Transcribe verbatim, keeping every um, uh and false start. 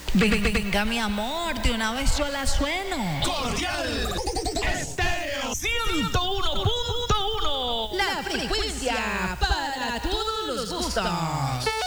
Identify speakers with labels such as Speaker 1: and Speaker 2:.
Speaker 1: Venga, mi amor, de una vez yo la sueno.
Speaker 2: Cordial Estéreo ciento uno punto uno.
Speaker 1: La frecuencia para todos los gustos.